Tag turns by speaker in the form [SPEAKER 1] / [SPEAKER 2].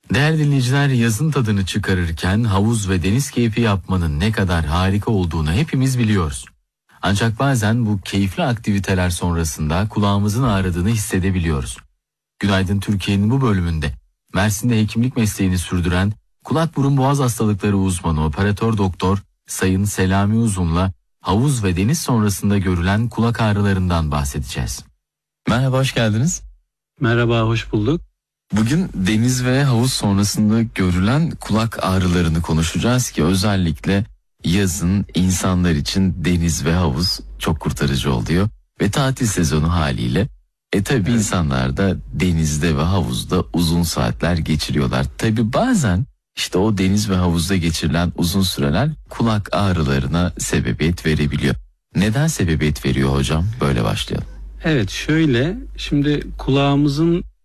[SPEAKER 1] Değerli dinleyiciler, yazın tadını çıkarırken havuz ve deniz keyfi yapmanın ne kadar harika olduğunu hepimiz biliyoruz. Ancak bazen bu keyifli aktiviteler sonrasında kulağımızın ağrıdığını hissedebiliyoruz. Günaydın Türkiye'nin bu bölümünde Mersin'de hekimlik mesleğini sürdüren kulak burun boğaz hastalıkları uzmanı operatör doktor Sayın Selami Uzun'la havuz ve deniz sonrasında görülen kulak ağrılarından bahsedeceğiz. Merhaba, hoş geldiniz.
[SPEAKER 2] Merhaba, hoş bulduk.
[SPEAKER 1] Bugün deniz ve havuz sonrasında görülen kulak ağrılarını konuşacağız ki özellikle yazın insanlar için deniz ve havuz çok kurtarıcı oluyor ve tatil sezonu haliyle tabii insanlar da denizde ve havuzda uzun saatler geçiriyorlar. Tabii bazen işte o deniz ve havuzda geçirilen uzun süreler kulak ağrılarına sebebiyet verebiliyor. Neden sebebiyet veriyor hocam? Böyle başlayalım.
[SPEAKER 2] Evet, şöyle, şimdi kulağımızın